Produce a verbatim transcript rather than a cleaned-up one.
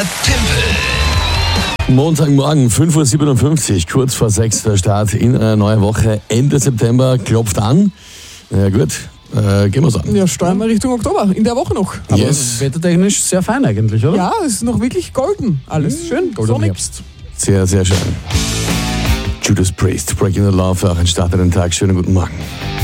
Tempel. Montagmorgen, fünf Uhr siebenundfünfzig, kurz vor sechs, der Start in eine neue Woche. Ende September klopft an. Na ja, gut, äh, gehen wir's an. Ja, steuern wir Richtung Oktober, in der Woche noch. Aber yes. Wettertechnisch sehr fein eigentlich, oder? Ja, es ist noch wirklich golden. Alles schön, Golden sonnig. Herbst. Sehr, sehr schön. Judas Priest, Breaking the Law für euch einen Start in den Tag. Schönen guten Morgen.